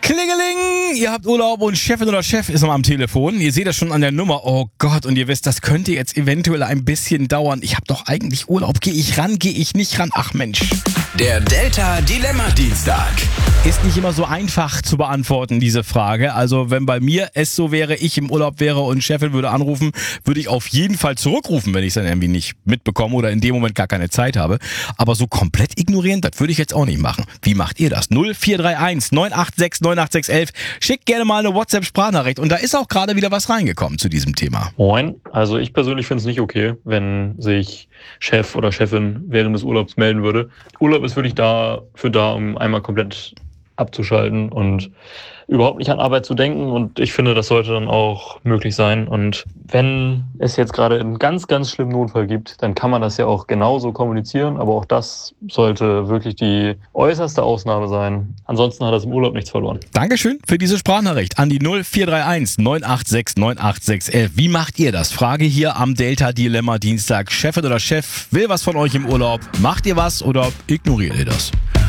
Klingeling, ihr habt Urlaub und Chefin oder Chef ist noch am Telefon. Ihr seht das schon an der Nummer. Oh Gott, und ihr wisst, das könnte jetzt eventuell ein bisschen dauern. Ich habe doch eigentlich Urlaub. Gehe ich ran, gehe ich nicht ran? Ach Mensch. Der Delta Dilemma Dienstag. Ist nicht immer so einfach zu beantworten, diese Frage. Also wenn bei mir es so wäre, ich im Urlaub wäre und Chefin würde anrufen, würde ich auf jeden Fall zurückrufen, wenn ich es dann irgendwie nicht mitbekomme oder in dem Moment gar keine Zeit habe. Aber so komplett ignorieren, das würde ich jetzt auch nicht machen. Wie macht ihr das? 0431 986 98611. Schickt gerne mal eine WhatsApp-Sprachnachricht. Und da ist auch gerade wieder was reingekommen zu diesem Thema. Moin, also ich persönlich finde es nicht okay, wenn sich Chef oder Chefin während des Urlaubs melden würde. Urlaub ist wirklich dafür da, um einmal komplett abzuschalten und überhaupt nicht an Arbeit zu denken, und ich finde, das sollte dann auch möglich sein. Und wenn es jetzt gerade einen ganz, ganz schlimmen Notfall gibt, dann kann man das ja auch genauso kommunizieren, aber auch das sollte wirklich die äußerste Ausnahme sein. Ansonsten hat das im Urlaub nichts verloren. Dankeschön für diese Sprachnachricht an die 0431 986 98611. Wie macht ihr das? Frage hier am Delta Dilemma Dienstag. Chefin oder Chef will was von euch im Urlaub. Macht ihr was oder ignoriert ihr das?